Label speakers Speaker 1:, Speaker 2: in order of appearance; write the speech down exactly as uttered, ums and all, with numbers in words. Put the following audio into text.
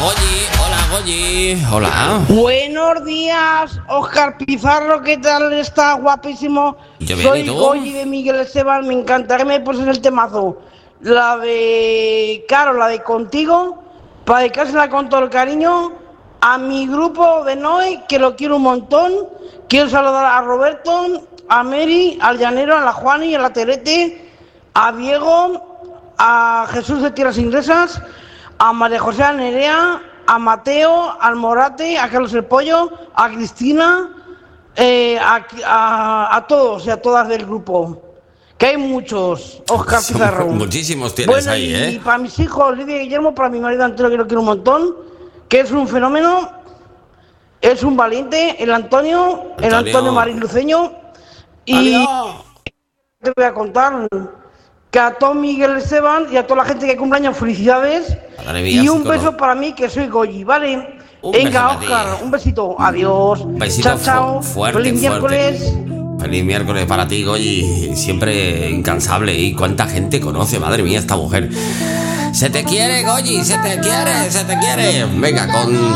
Speaker 1: Goyi. Hola, Goyi. Hola.
Speaker 2: Buenos días, Óscar Pizarro, ¿qué tal? Está guapísimo.
Speaker 1: Yo bien,
Speaker 2: Soy
Speaker 1: ¿y tú?
Speaker 2: Goyi de Miguel Esteban, me encantaría que me pones el temazo. La de, claro, la de Contigo, para dedicársela con todo el cariño a mi grupo de Noé, que lo quiero un montón. Quiero saludar a Roberto, a Mary, al Llanero, a la Juani, a la Terete, a Diego, a Jesús de Tierras Inglesas, a María José Nerea, a Mateo, al Morate, a Carlos el Pollo, a Cristina, eh, a, a, a todos y a todas del grupo, que hay muchos. Óscar Pizarro.
Speaker 1: Muchísimos tienes
Speaker 2: bueno,
Speaker 1: ahí, ¿eh?
Speaker 2: Y para mis hijos, Lidia y Guillermo, para mi marido Antonio, que lo quiero un montón, que es un fenómeno, es un valiente, el Antonio, el
Speaker 1: Antonio.
Speaker 2: Antonio Mariluceño, y
Speaker 1: Adiós.
Speaker 2: te voy a contar que a todo Miguel Esteban y a toda la gente que cumple años, felicidades.
Speaker 1: Madre mía,
Speaker 2: Y un
Speaker 1: sí,
Speaker 2: beso
Speaker 1: cono-
Speaker 2: para mí, que soy Goyi, ¿vale?
Speaker 1: Un
Speaker 2: Venga,
Speaker 1: beso para
Speaker 2: Óscar,
Speaker 1: ti.
Speaker 2: un besito. Adiós.
Speaker 1: Un besito
Speaker 2: Chao, chao.
Speaker 1: fu- fuerte,
Speaker 2: Feliz
Speaker 1: fuerte.
Speaker 2: miércoles.
Speaker 1: Feliz miércoles para ti, Goyi. Siempre incansable. Y cuánta gente conoce, madre mía, esta mujer. Se te quiere, Goyi, se te quiere, se te quiere. Venga, con